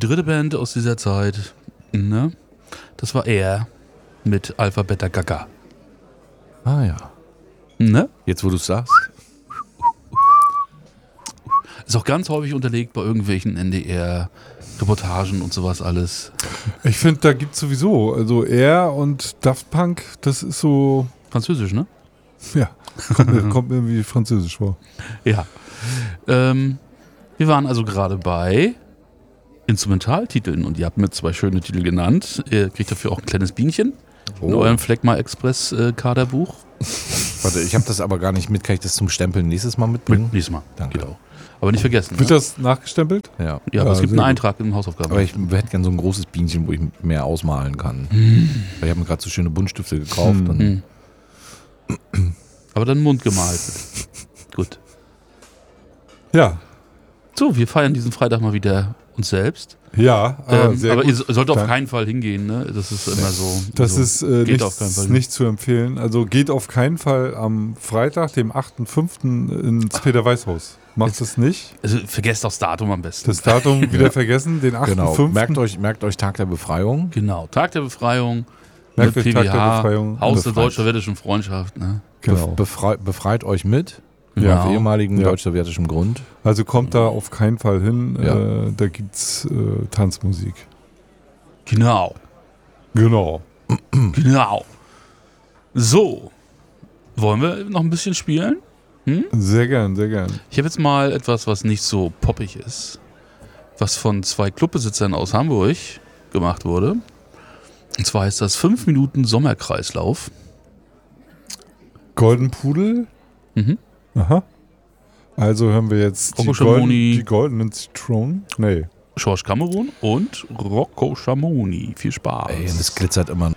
dritte Band aus dieser Zeit, ne? Das war er mit Alpha Beta Gaga. Ah ja. Ne? Jetzt, wo du es sagst. Ist auch ganz häufig unterlegt bei irgendwelchen NDR-Reportagen und sowas alles. Ich finde, da gibt es sowieso, also er und Daft Punk, das ist so, Französisch, ne? ja, kommt mir irgendwie französisch vor. Ja. Wir waren also gerade bei Instrumentaltiteln und ihr habt mir 2 schöne Titel genannt. Ihr kriegt dafür auch ein kleines Bienchen in eurem Fleckma Express Kaderbuch. Warte, ich habe das aber gar nicht mit. Kann ich das zum Stempeln nächstes Mal mitbringen? Nächstes Mal. Danke. Geht auch. Aber nicht vergessen. Wird Ne? das nachgestempelt? Ja. Ja, aber es gibt sehr einen gut. Eintrag im Hausaufgaben. Aber ich hätte gerne so ein großes Bienchen, wo ich mehr ausmalen kann. Weil ich habe mir gerade so schöne Buntstifte gekauft. Und Aber dann Mund gemalt. Gut. Ja. So, wir feiern diesen Freitag mal wieder uns selbst. Ja, sehr aber gut. ihr sollt auf Danke. keinen Fall hingehen, ne? Das ist immer so. Das so. ist Geht auf keinen Fall. nicht zu empfehlen. Also geht auf keinen Fall am Freitag, dem 8.5. ins Peter-Weiß-Haus. Macht es nicht. Also vergesst das Datum am besten. Das Datum wieder vergessen, den 8.5. Genau. Merkt euch Tag der Befreiung. Genau. Tag der Befreiung. Merkt mit euch Tag der PWH, Befreiung. Haus der Befreit. deutsch-sowjetischen Freundschaft, ne? Genau. Befreit euch mit. Genau. Auf ehemaligen Ja. deutsch-sowjetischem Grund. Also kommt da auf keinen Fall hin. Ja. Da gibt's Tanzmusik. Genau. Genau. Genau. So. Wollen wir noch ein bisschen spielen? Sehr gern, sehr gern. Ich habe jetzt mal etwas, was nicht so poppig ist, was von 2 Clubbesitzern aus Hamburg gemacht wurde. Und zwar heißt das 5 Minuten Sommerkreislauf. Golden Pudel. Mhm. Aha. Also hören wir jetzt Rocco Schamoni. die goldenen Zitronen. Nee. George Cameron und Rocco Schamoni. Viel Spaß. Ey, und es glitzert immer.